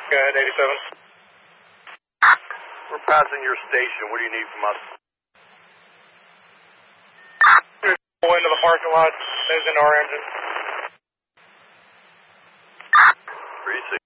Go ahead, 87. We're passing your station. What do you need from us? Pull into the parking lot, moving our engine. 36.